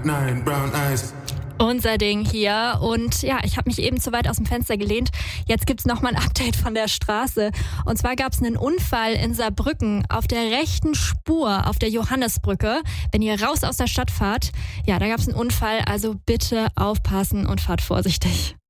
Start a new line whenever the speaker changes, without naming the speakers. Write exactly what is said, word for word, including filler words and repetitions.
nine, brown eyes.
Unser Ding hier. Und ja, ich habe mich eben zu weit aus dem Fenster gelehnt. Jetzt gibt's noch mal ein Update von der Straße. Und zwar gab's einen Unfall in Saarbrücken auf der rechten Spur auf der Johannesbrücke. Wenn ihr raus aus der Stadt fahrt, ja, da gab's einen Unfall. Also bitte aufpassen und fahrt vorsichtig.